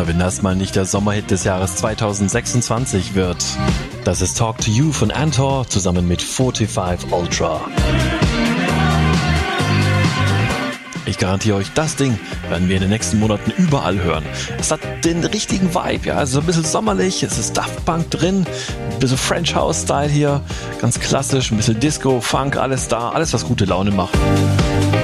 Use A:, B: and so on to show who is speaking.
A: Na, wenn das mal nicht der Sommerhit des Jahres 2026 wird. Das ist Talk to You von Antor zusammen mit 45 Ultra. Ich garantiere euch, das Ding werden wir in den nächsten Monaten überall hören. Es hat den richtigen Vibe, ja, also ein bisschen sommerlich, es ist Daft Punk drin, ein bisschen French House Style hier, ganz klassisch, ein bisschen Disco, Funk, alles da, alles was gute Laune macht.